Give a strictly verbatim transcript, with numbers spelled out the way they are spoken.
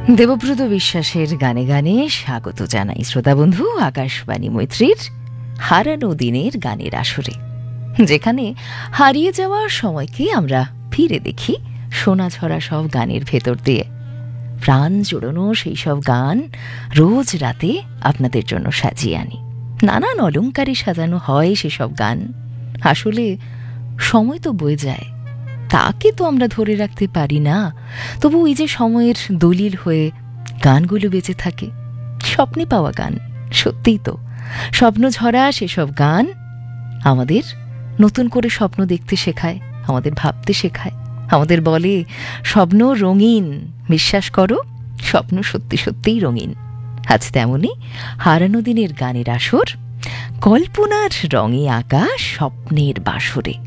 দেবব্রত বিশ্বাসের গানে গানে স্বাগত জানাই শ্রোতা বন্ধু আকাশবাণী মৈত্রীর হারানো দিনের গানের আসরে, যেখানে হারিয়ে যাওয়া সময়কে আমরা ফিরে দেখি সোনাঝরা সব গানের ভেতর দিয়ে। প্রাণ জোড়ানো সেই সব গান রোজ রাতে আপনাদের জন্য সাজিয়ে আনি। নানান অলংকারে সাজানো হয় সেসব গান। আসলে সময় তো বয়ে যায়, তাকে তো আমরা ধরে রাখতে পারি না, তবু ওই যে সময়ের দলিল হয়ে গানগুলো বেঁচে থাকে। স্বপ্নে পাওয়া গান, সত্যিই তো স্বপ্ন ঝরা সেসব গান আমাদের নতুন করে স্বপ্ন দেখতে শেখায়, আমাদের ভাবতে শেখায়, আমাদের বলে স্বপ্ন রঙিন, বিশ্বাস করো স্বপ্ন সত্যি সত্যিই রঙিন। আজ তেমনই হারানো দিনের গানের আসর, কল্পনার রঙে আঁকা স্বপ্নের বাসরে।